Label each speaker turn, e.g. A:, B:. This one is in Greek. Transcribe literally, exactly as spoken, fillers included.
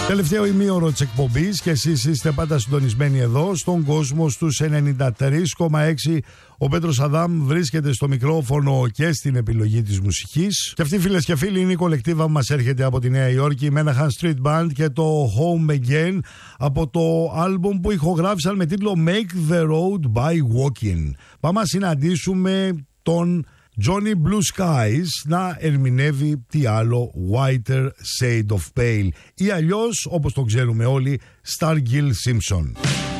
A: Τελευταίο ημίωρο της εκπομπής και εσείς είστε πάντα συντονισμένοι εδώ στον κόσμο στους ενενήντα τρία κόμμα έξι. Ο Πέτρος Αδάμ βρίσκεται στο μικρόφωνο και στην επιλογή της μουσικής. Και αυτή, φίλες και φίλοι, είναι η κολεκτίβα που μας έρχεται από τη Νέα Υόρκη, η Menahan Street Band και το Home Again από το άλμπουμ που ηχογράφησαν με τίτλο Make the Road by Walking. Πάμε να συναντήσουμε τον Johnny Blue Skies να ερμηνεύει τι άλλο, Whiter Shade of Pale ή αλλιώς, όπως το ξέρουμε όλοι, Stargill Simpson.